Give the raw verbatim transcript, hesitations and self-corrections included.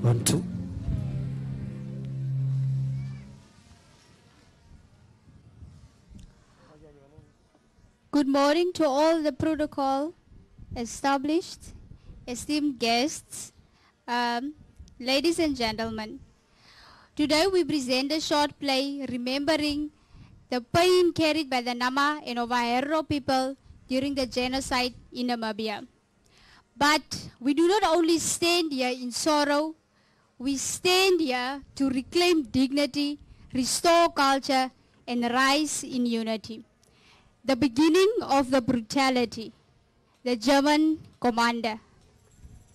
One, two. Good morning to all the protocol established, esteemed guests, um, ladies and gentlemen. Today we present a short play remembering the pain carried by the Nama and Ovaherero people during the genocide in Namibia. But we do not only stand here in sorrow, we stand here to reclaim dignity, restore culture, and rise in unity. The beginning of the brutality, the German commander,